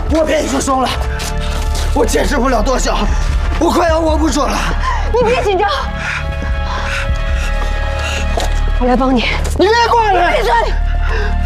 我别说松了，我坚持不了多久，我快要握不住了。 你别紧张，我来帮你。 你别过来！ 闭嘴！